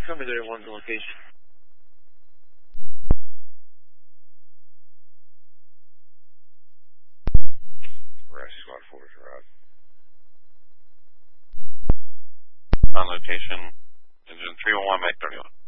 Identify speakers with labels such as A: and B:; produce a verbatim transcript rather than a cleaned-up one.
A: Coming there, one's location.
B: Rescue Squad four is Rod.
C: On location, engine three one one, Mike thirty-one.